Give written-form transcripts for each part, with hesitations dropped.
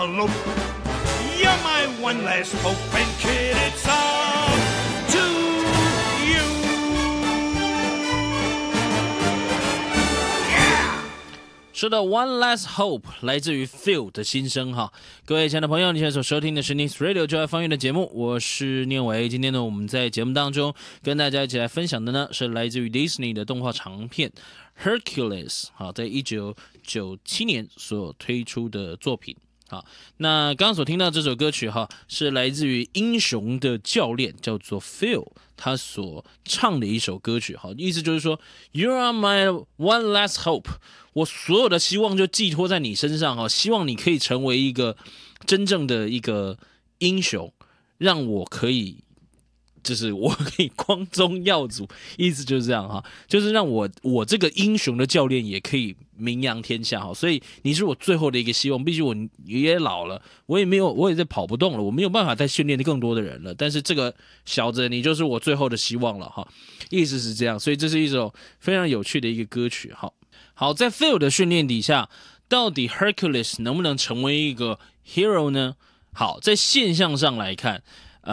You're my one last hope, and kid, it's all to you. Yeah! 说到 One Last Hope 来自于 Phil 的心声哈，各位亲爱的朋友，你现在所收听的是 News Radio 就爱方言的节目，我是念伟。今天呢，我们在节目当中跟大家一起来分享的呢，是来自于 Disney 的动画长片 Hercules 好，在1997年所推出的作品。好，那刚刚所听到这首歌曲哈，是来自于英雄的教练，叫做 Phil， 他所唱的一首歌曲。好，意思就是说 ，You are my one last hope， 我所有的希望就寄托在你身上哈，希望你可以成为一个真正的一个英雄，让我可以。就是我可以光宗耀祖，意思就是这样哈，就是让我这个英雄的教练也可以名扬天下哈，所以你是我最后的一个希望，毕竟我也老了，我也在跑不动了，我没有办法再训练更多的人了，但是这个小子你就是我最后的希望了哈，意思是这样，所以这是一首非常有趣的一个歌曲哈。好，在 Phil 的训练底下，到底 Hercules 能不能成为一个 hero 呢？好，在现象上来看，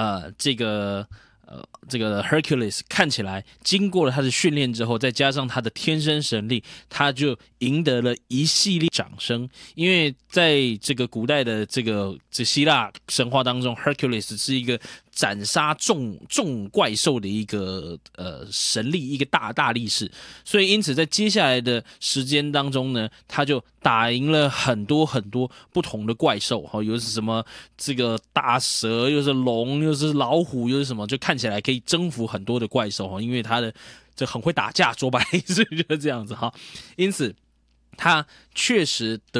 这个 Hercules 看起来经过了他的训练之后，再加上他的天生神力，他就赢得了一系列掌声。因为在这个古代的这希腊神话当中 ，Hercules 是一个斩杀众怪兽的一个神力，一个大力士。所以因此在接下来的时间当中呢，他就打赢了很多不同的怪兽，有什么这个大蛇，又是龙，又是老虎，又是什么，就看起来可以征服很多的怪兽，因为他的这很会打架，说白了就是这样子哈。因此他确实